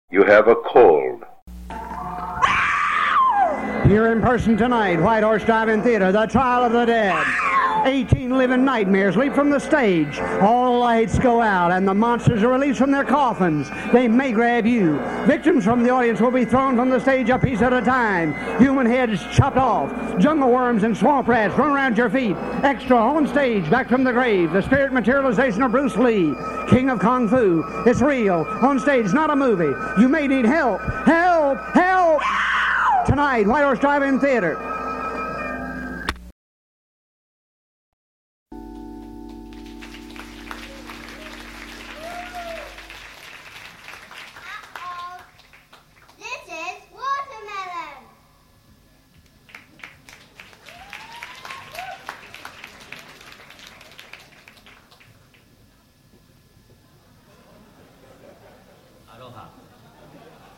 You have a cold. Here in person tonight, White Horse Drive-In Theater, The Trial of the Dead. 18 living nightmares leap from the stage. All lights go out and the monsters are released from their coffins. They may grab you. Victims from the audience will be thrown from the stage a piece at a time. Human heads chopped off. Jungle worms and swamp rats run around your feet. Extra on stage, back from the grave. The spirit materialization of Bruce Lee, King of Kung Fu. It's real. On stage, not a movie. You may need help. Help! Help! Tonight, White Horse Drive-In Theater.